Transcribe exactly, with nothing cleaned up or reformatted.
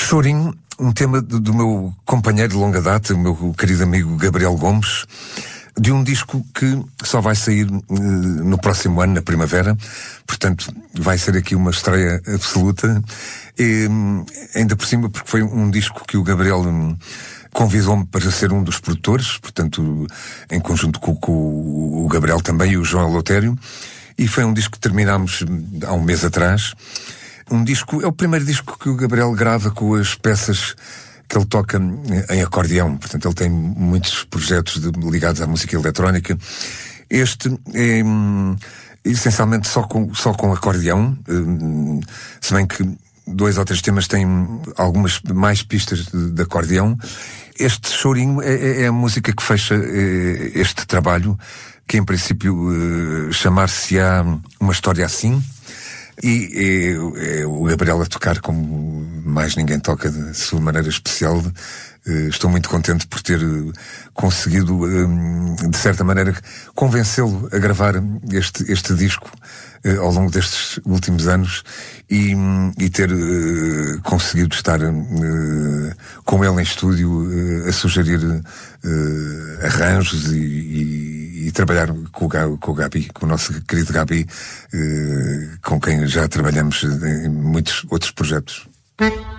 Chorinho, um tema do, do meu companheiro de longa data, o meu querido amigo Gabriel Gomes, de um disco que só vai sair uh, no próximo ano, na primavera. Portanto, vai ser aqui uma estreia absoluta. E, ainda por cima, porque foi um disco que o Gabriel um, convidou-me para ser um dos produtores, portanto, em conjunto com, com o Gabriel também e o João Eleutério. E foi um disco que terminámos há um mês atrás. Um disco, é o primeiro disco que o Gabriel grava com as peças que ele toca em acordeão. Portanto, ele tem muitos projetos de, ligados à música eletrónica. Este é hum, essencialmente só com, só com acordeão, hum, se bem que dois ou três temas têm algumas mais pistas de, de acordeão. Este Chorinho é, é a música que fecha é, este trabalho, que em princípio é, chamar-se-á Uma História Assim. E é, é o Gabriel a tocar como mais ninguém toca, de sua maneira especial. Estou muito contente por ter conseguido, de certa maneira, convencê-lo a gravar este, este disco ao longo destes últimos anos e, e ter conseguido estar com ele em estúdio a sugerir arranjos e, e, e trabalhar com o, com o Gabi, com o nosso querido Gabi, com quem já trabalhamos em muitos outros projetos.